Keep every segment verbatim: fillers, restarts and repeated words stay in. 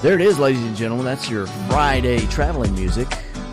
There it is, ladies and gentlemen. That's your Friday traveling music.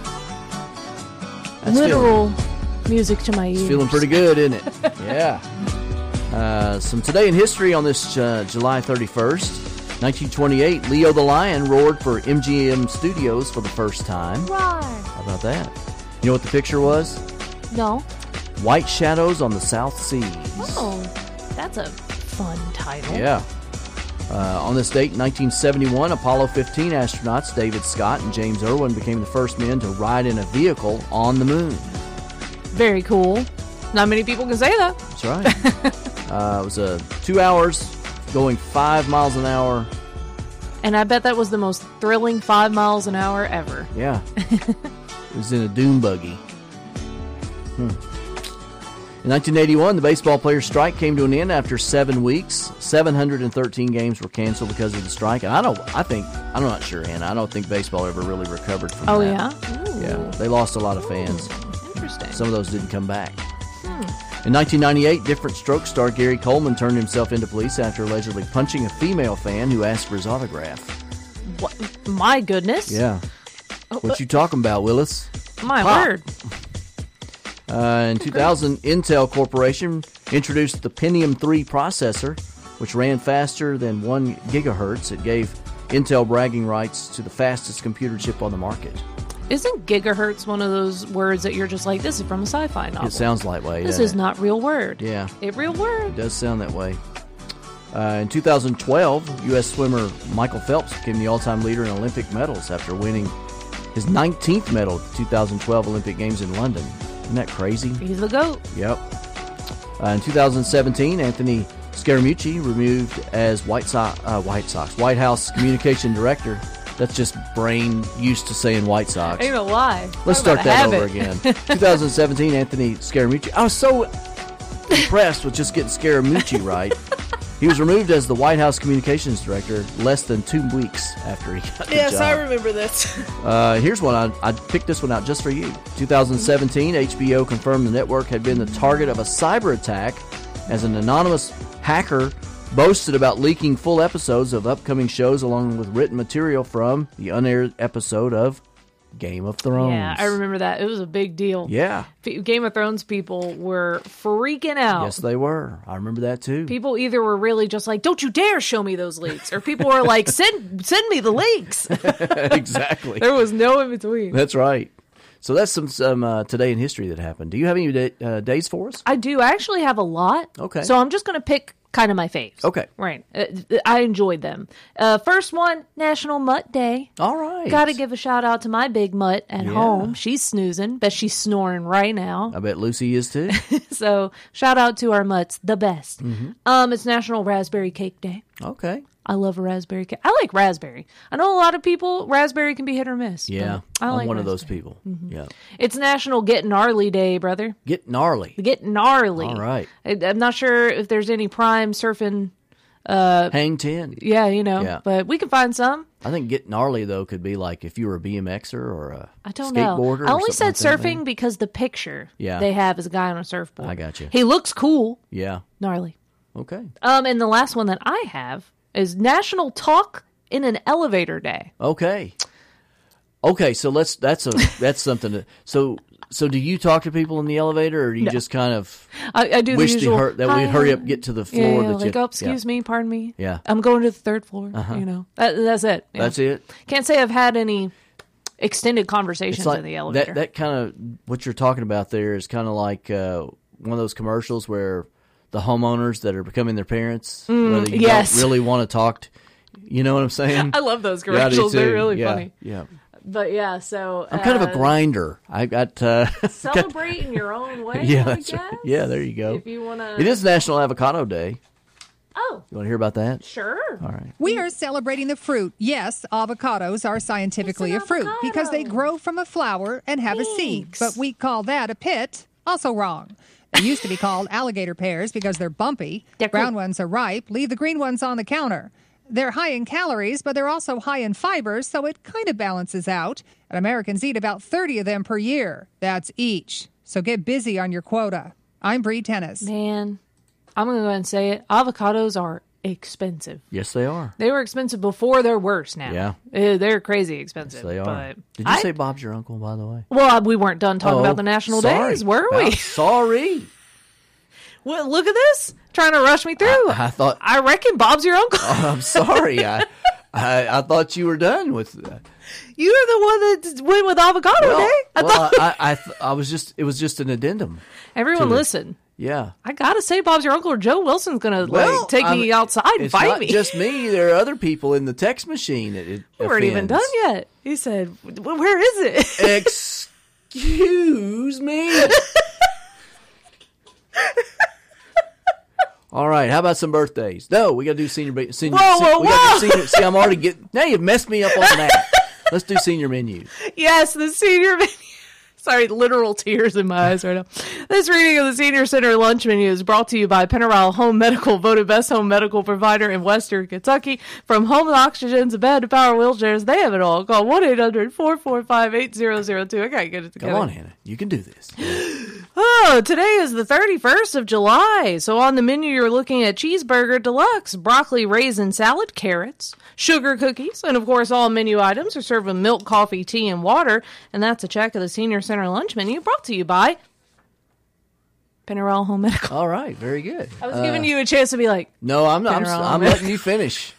That's Literal feeling, music to my ears. It's feeling pretty good, isn't it? Yeah. Uh, some Today in History on this uh, July thirty-first. nineteen twenty-eight, Leo the Lion roared for M G M Studios for the first time. Roar. How about that? You know what the picture was? No. White Shadows on the South Seas. Oh, that's a fun title. Yeah. Uh, on this date, nineteen seventy-one, Apollo fifteen astronauts David Scott and James Irwin became the first men to ride in a vehicle on the moon. Very cool. Not many people can say that. That's right. uh, it was uh, two hours going five miles an hour. And I bet that was the most thrilling five miles an hour ever. Yeah. It was in a dune buggy. Hmm. In nineteen eighty-one, the baseball players' strike came to an end after seven weeks. seven hundred thirteen games were canceled because of the strike. And I don't, I think, I'm not sure, Hannah. I don't think baseball ever really recovered from oh, that. Oh, yeah? Ooh. Yeah. They lost a lot of fans. Ooh, interesting. Some of those didn't come back. Hmm. In nineteen ninety-eight, Different Strokes star Gary Coleman turned himself into police after allegedly punching a female fan who asked for his autograph. What? My goodness. Yeah. Oh, what you talking about, Willis? My Pop. word. Uh, in two thousand, Intel Corporation introduced the Pentium three processor, which ran faster than one gigahertz. It gave Intel bragging rights to the fastest computer chip on the market. Isn't gigahertz one of those words that you're just like, this is from a sci-fi novel? It sounds like way. This is it? not real word. Yeah. It real word. It does sound that way. Uh, in two thousand twelve, U S swimmer Michael Phelps became the all-time leader in Olympic medals after winning his nineteenth medal at the two thousand twelve Olympic Games in London. Isn't that crazy? He's the GOAT. Yep. Uh, in two thousand seventeen, Anthony Scaramucci removed as White Sox, uh, White Sox, White House Communication Director. That's just brain used to saying White Sox. Ain't a lie. Let's Talk start about that a over again. twenty seventeen, Anthony Scaramucci. I was so impressed with just getting Scaramucci right. He was removed as the White House Communications Director less than two weeks after he got the yes, job. I remember this. Uh, here's one. I, I picked this one out just for you. twenty seventeen, H B O confirmed the network had been the target of a cyber attack as an anonymous hacker boasted about leaking full episodes of upcoming shows along with written material from the unaired episode of Game of Thrones. Yeah, I remember that. It was a big deal. Yeah. Game of Thrones people were freaking out. Yes, they were. I remember that too. People either were really just like, don't you dare show me those leaks, or people were like, send send me the leaks. Exactly. There was no in between. That's right. So that's some, some uh, Today in History that happened. Do you have any day, uh, days for us? I do. I actually have a lot. Okay. So I'm just going to pick kind of my faves. Okay. Right. Uh, I enjoyed them. Uh, first one, National Mutt Day. All right. Got to give a shout out to my big mutt at Yeah. home. She's snoozing. Bet she's snoring right now. I bet Lucy is too. So shout out to our mutts, the best. Mm-hmm. Um, it's National Raspberry Cake Day. Okay. I love a raspberry cake. I like raspberry. I know a lot of people, raspberry can be hit or miss. Yeah. I I'm like one raspberry. of those people. Mm-hmm. Yeah. It's National Get Gnarly Day, brother. Get gnarly. Get gnarly. All right. I, I'm not sure if there's any prime surfing. Uh, Hang ten. Yeah, you know, Yeah. but we can find some. I think get gnarly, though, could be like if you were a B M Xer or a I don't skateboarder. know. I or only said something like that, surfing maybe. because the picture Yeah. they have is a guy on a surfboard. I got you. He looks cool. Yeah. Gnarly. Okay. Um, and the last one that I have is National Talk in an Elevator Day. Okay. Okay, so let's that's a that's something to so so do you talk to people in the elevator or do you No. just kind of I, I do wish the usual, the hur- that "Hi, we hurry um, up get to the Yeah, floor yeah, that like, you, oh, excuse yeah. me, pardon me. Yeah. I'm going to the third floor. Uh-huh. You know, that, that's it. Yeah. That's it. Can't say I've had any extended conversations It's like in the elevator. that that kind of what you're talking about there is kind of like uh, one of those commercials where the homeowners that are becoming their parents, whether you yes. don't really want to talk to, you know what I'm saying? I love those Yeah, I do commercials. They're too. really Yeah, funny. Yeah. But yeah, so I'm kind of a uh, grinder. I got uh, celebrate in your own way. yeah, I that's guess. right. Yeah, there you go. If you want to, It is National Avocado Day. Oh, You want to hear about that? sure. All right. We are celebrating the fruit. Yes, avocados are scientifically It's a an fruit because they avocado. grow from a flower and have a seed. Thanks. But we call that a pit. Also wrong. They used to be called alligator pears because they're bumpy. They're Brown cool. ones are ripe. Leave the green ones on the counter. They're high in calories, but they're also high in fibers, so it kind of balances out. And Americans eat about thirty of them per year. That's each. So get busy on your quota. I'm Bree Tennis. Man, I'm gonna go ahead and say it. Avocados are expensive. Yes, they are. They were expensive before they're worse now. Yeah. Uh, they're crazy expensive. Yes, they are. But Did you I, say Bob's your uncle, by the way? Well, we weren't done talking Oh, about the national sorry. days, were we? I'm sorry. Well, look at this. Trying to rush me through. I, I thought. I reckon Bob's your uncle. Oh, I'm sorry. I, I I thought you were done with that. You're the one that went with avocado Well, day. I well, thought I, I, I, th- I was just. It was just an addendum. everyone to the- listen. Yeah. I gotta say, Bob's your uncle, or Joe Wilson's gonna Well, like take I'm- me outside and It's fight not me. just me. There are other people in the text machine. That it We weren't even done offends. yet. He said, well, "Where is it?" Excuse me. All right, how about some birthdays? No, we got to do senior. Ba- senior Whoa, se- whoa, we gotta do whoa. senior. See, I'm already getting. Now you've messed me up on that. Let's do senior menu. Yes, the senior menu. Sorry, literal tears in my eyes right now. This reading of the Senior Center lunch menu is brought to you by Penneral Home Medical, voted best home medical provider in Western Kentucky. From home oxygens, a bed to power wheelchairs, they have it all. Call one eight hundred four four five eight zero zero two. I gotta get it together. Come on, Hannah. You can do this. Oh, today is the thirty-first of July. So on the menu, you're looking at cheeseburger deluxe, broccoli raisin salad, carrots, sugar cookies, and of course, all menu items are served with milk, coffee, tea, and water. And that's a check of the Senior Center lunch menu brought to you by Penneral Home Medical. All right, very good. I was giving you a chance to be like, No, I'm not. I'm, Penneral I'm Home letting you finish.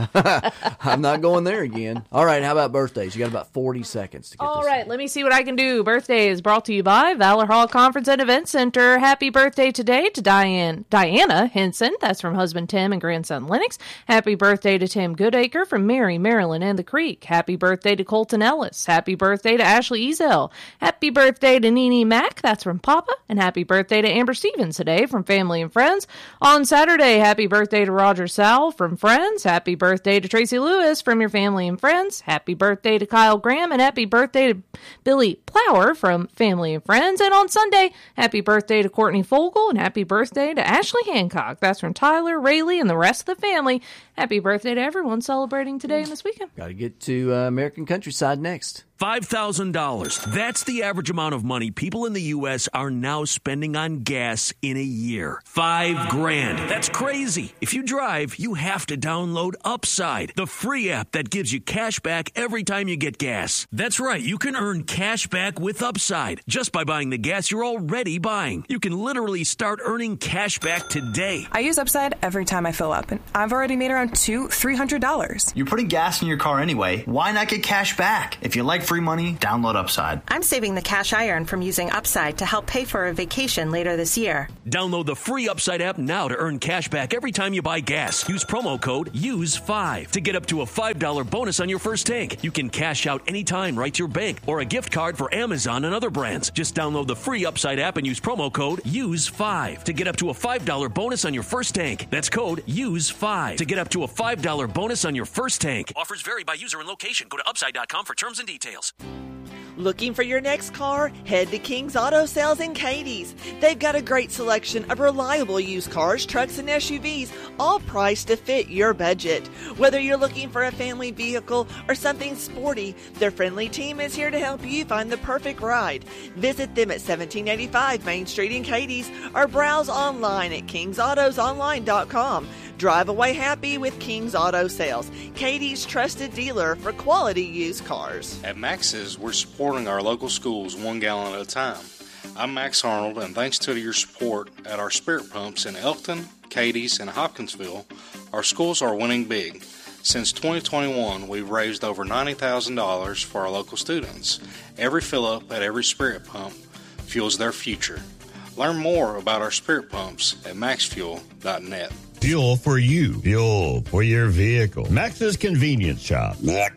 I'm not going there again. All right, how about birthdays? You got about forty seconds to get all this. right, let me see what I can do. Birthday is brought to you by Valor Hall Conference and Event Center. Happy birthday today to Diane, Diana Henson. That's from husband Tim and grandson Lennox. Happy birthday to Tim Goodacre from Mary, Maryland, and the Creek. Happy birthday to Colton Ellis. Happy birthday to Ashley Ezel. Happy birthday to Nene Mack. That's from Papa. And happy birthday to Amber Stevens today from family and friends. On Saturday, happy birthday to Roger Sowell from friends. Happy birthday to Tracy Lewis from your family and friends. Happy birthday to Kyle Graham, and happy birthday to Billy Plower from family and friends. And on Sunday, happy birthday to Courtney Fogel, and happy birthday to Ashley Hancock. That's from Tyler, Rayleigh, and the rest of the family. Happy birthday to everyone celebrating today and this weekend. Got to get to uh, American Countryside next. five thousand dollars. That's the average amount of money people in the U S are now spending on gas in a year. Five grand. That's crazy. If you drive, you have to download Upside, the free app that gives you cash back every time you get gas. That's right. You can earn cash back with Upside just by buying the gas you're already buying. You can literally start earning cash back today. I use Upside every time I fill up, and I've already made around two, three hundred dollars. You're putting gas in your car anyway. Why not get cash back? If you like free money, download Upside. I'm saving the cash I earn from using Upside to help pay for a vacation later this year. Download the free Upside app now to earn cash back every time you buy gas. Use promo code use five to get up to a five dollars bonus on your first tank. You can cash out anytime right to your bank or a gift card for Amazon and other brands. Just download the free Upside app and use promo code use five to get up to a five dollars bonus on your first tank. That's code use five to get up to a five dollars bonus on your first tank. Offers vary by user and location. Go to upside dot com for terms and details. Looking for your next car? Head to King's Auto Sales in Katie's. They've got a great selection of reliable used cars, trucks, and S U Vs, all priced to fit your budget. Whether you're looking for a family vehicle or something sporty, their friendly team is here to help you find the perfect ride. Visit them at seventeen eighty-five Main Street in Katie's or browse online at kings autos online dot com. Drive away happy with King's Auto Sales, Katie's trusted dealer for quality used cars. At Max's, we're supporting our local schools one gallon at a time. I'm Max Arnold, and thanks to your support at our Spirit Pumps in Elkton, Katie's, and Hopkinsville, our schools are winning big. Since twenty twenty-one, we've raised over ninety thousand dollars for our local students. Every fill-up at every Spirit Pump fuels their future. Learn more about our Spirit Pumps at max fuel dot net. Fuel for you. Fuel for your vehicle. Max's Convenience Shop.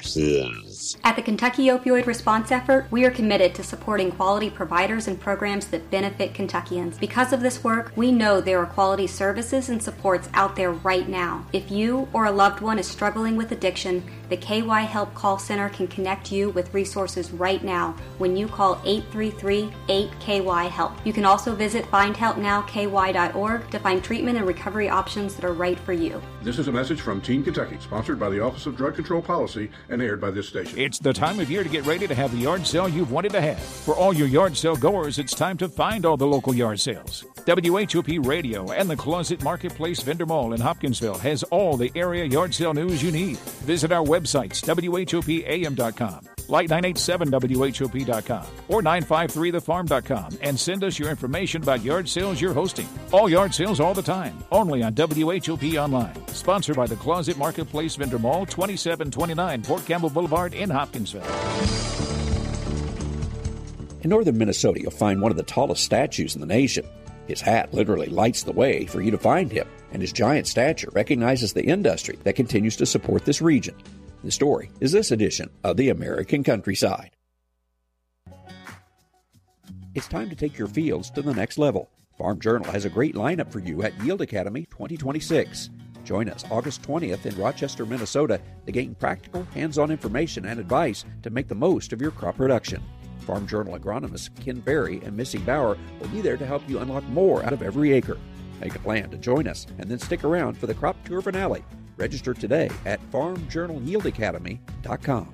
Max's. At the Kentucky Opioid Response Effort, we are committed to supporting quality providers and programs that benefit Kentuckians. Because of this work, we know there are quality services and supports out there right now. If you or a loved one is struggling with addiction, the K Y Help Call Center can connect you with resources right now when you call eight three three eight K Y help. You can also visit find help now K Y dot org to find treatment and recovery options that are right for you. This is a message from Team Kentucky, sponsored by the Office of Drug Control Policy and aired by this station. It's the time of year to get ready to have the yard sale you've wanted to have. For all your yard sale goers, it's time to find all the local yard sales. W H O P Radio and the Closet Marketplace Vendor Mall in Hopkinsville has all the area yard sale news you need. Visit our websites, W H O P A M dot com, like nine eight seven W H O P dot com, or nine five three the farm dot com, and send us your information about yard sales you're hosting. All yard sales all the time, only on W H O P Online. Sponsored by the Closet Marketplace Vendor Mall, twenty-seven twenty-nine Port Campbell Boulevard in Hopkinsville. In northern Minnesota, you'll find one of the tallest statues in the nation. His hat literally lights the way for you to find him, and his giant stature recognizes the industry that continues to support this region. The story is this edition of the American Countryside. It's time to take your fields to the next level. Farm Journal has a great lineup for you at Yield Academy twenty twenty-six. Join us August twentieth in Rochester, Minnesota to gain practical, hands-on information and advice to make the most of your crop production. Farm Journal agronomists Ken Berry and Missy Bauer will be there to help you unlock more out of every acre. Make a plan to join us and then stick around for the crop tour finale. Register today at farm journal yield academy dot com.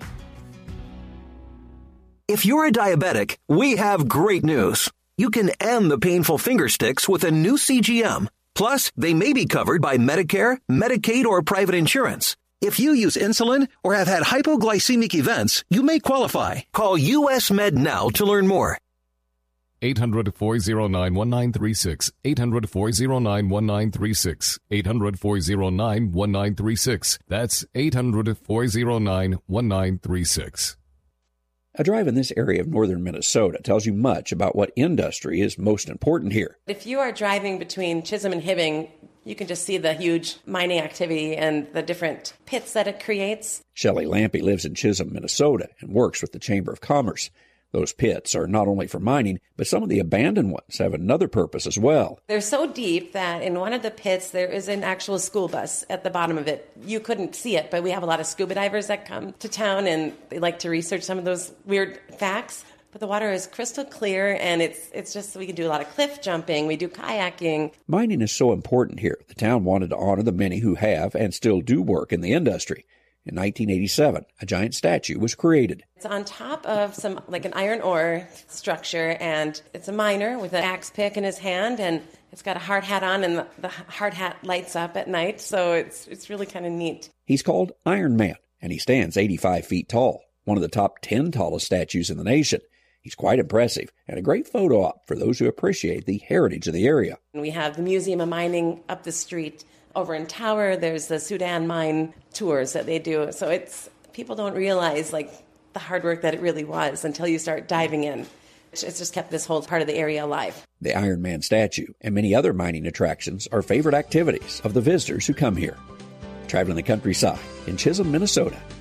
If you're a diabetic, we have great news. You can end the painful finger sticks with a new C G M. Plus, they may be covered by Medicare, Medicaid, or private insurance. If you use insulin or have had hypoglycemic events, you may qualify. Call U S Med now to learn more. eight hundred, four oh nine, one nine three six. eight hundred, four oh nine, one nine three six. eight hundred, four oh nine, one nine three six. That's eight hundred, four oh nine, one nine three six. A drive in this area of northern Minnesota tells you much about what industry is most important here. If you are driving between Chisholm and Hibbing, you can just see the huge mining activity and the different pits that it creates. Shelley Lampe lives in Chisholm, Minnesota, and works with the Chamber of Commerce. Those pits are not only for mining, but some of the abandoned ones have another purpose as well. They're so deep that in one of the pits, there is an actual school bus at the bottom of it. You couldn't see it, but we have a lot of scuba divers that come to town, and they like to research some of those weird facts. But the water is crystal clear, and it's it's just, we can do a lot of cliff jumping. We do kayaking. Mining is so important here. The town wanted to honor the many who have and still do work in the industry. In nineteen eighty-seven, a giant statue was created. It's on top of some, like an iron ore structure, and it's a miner with an axe pick in his hand, and it's got a hard hat on, and the, the hard hat lights up at night, so it's it's really kind of neat. He's called Iron Man, and he stands eighty-five feet tall, one of the top ten tallest statues in the nation. He's quite impressive and a great photo op for those who appreciate the heritage of the area. We have the Museum of Mining up the street. Over in Tower, there's the Sudan mine tours that they do. So it's, people don't realize like the hard work that it really was until you start diving in. It's just kept this whole part of the area alive. The Iron Man statue and many other mining attractions are favorite activities of the visitors who come here. Traveling the countryside in Chisholm, Minnesota,